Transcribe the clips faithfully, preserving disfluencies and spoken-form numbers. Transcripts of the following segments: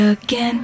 Again.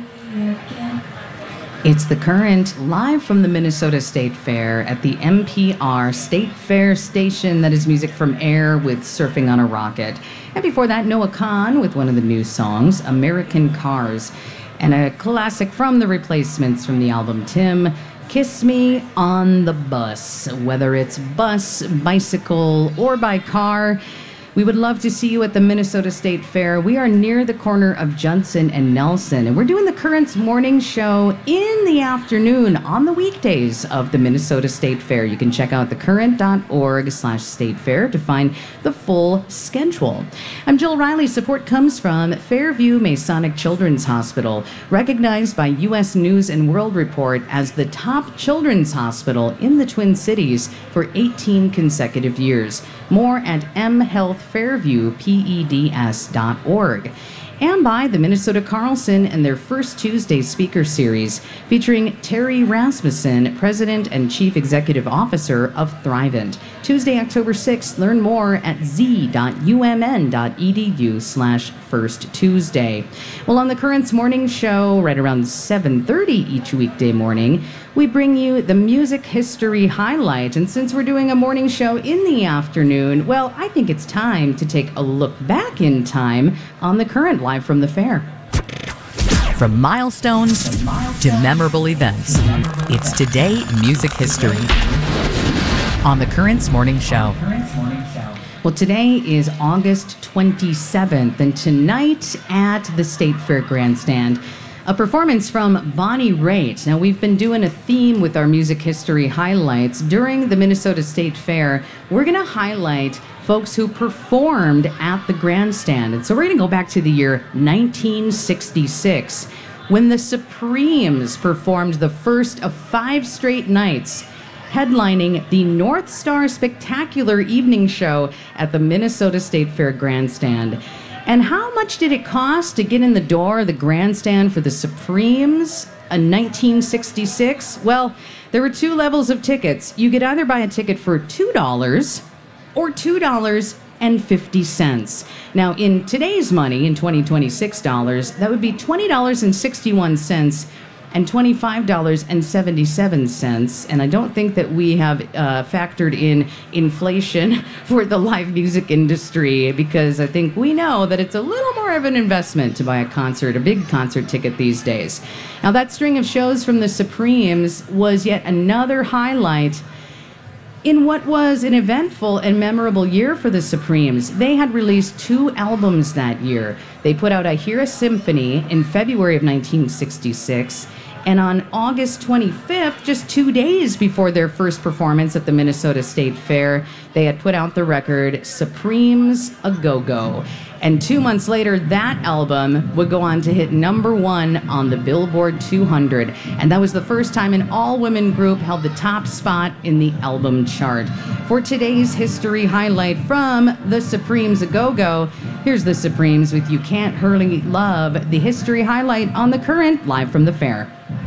It's The Current, live from the Minnesota State Fair at the M P R State Fair station. That is music from Air with Surfing on a Rocket. And before that, Noah Kahan with one of the new songs, American Cars. And a classic from The Replacements from the album Tim, Kiss Me on the Bus. Whether it's bus, bicycle, or by car, we would love to see you at the Minnesota State Fair. We are near the corner of Judson and Nelson, and we're doing the Current's morning show in the afternoon on the weekdays of the Minnesota State Fair. You can check out thecurrent.org slash state fair to find the full schedule. I'm Jill Riley. Support comes from Fairview Masonic Children's Hospital, recognized by U S News and World Report as the top children's hospital in the Twin Cities for eighteen consecutive years. More at m health fairview peds dot org. And by the Minnesota Carlson and their First Tuesday speaker series, featuring Terry Rasmussen, President and Chief Executive Officer of Thrivent. Tuesday, October sixth. Learn more at z dot u m n dot e d u slash First Tuesday. Well, on the Current's morning show, right around seven thirty each weekday morning, we bring you the music history highlight. And since we're doing a morning show in the afternoon, well, I think it's time to take a look back in time on the Current, live from the fair. From milestones to memorable events, it's Today in Music History on the Current's morning show. Well, today is August twenty-seventh, and tonight at the State Fair Grandstand, a performance from Bonnie Raitt. Now, we've been doing a theme with our music history highlights. During the Minnesota State Fair, we're going to highlight folks who performed at the grandstand. And so we're going to go back to the year nineteen sixty-six, when the Supremes performed the first of five straight nights, headlining the North Star Spectacular Evening Show at the Minnesota State Fair Grandstand. And how much did it cost to get in the door of the grandstand for the Supremes in nineteen sixty-six? Well, there were two levels of tickets. You could either buy a ticket for two dollars or two dollars and fifty cents. Now, in today's money, in twenty twenty-six dollars, that would be twenty dollars and sixty-one cents and twenty-five dollars and seventy-seven cents. And I don't think that we have uh, factored in inflation for the live music industry, because I think we know that it's a little more of an investment to buy a concert, a big concert ticket these days. Now, that string of shows from the Supremes was yet another highlight in what was an eventful and memorable year for the Supremes. They had released two albums that year. They put out I Hear a Symphony in February of nineteen sixty-six, and on August twenty-fifth, just two days before their first performance at the Minnesota State Fair, they had put out the record Supremes A Go-Go. And two months later, that album would go on to hit number one on the Billboard two hundred. And that was the first time an all-women group held the top spot in the album chart. For today's history highlight from the Supremes A Go-Go, here's the Supremes with You Can't Hurry Love, the history highlight on the Current, live from the fair.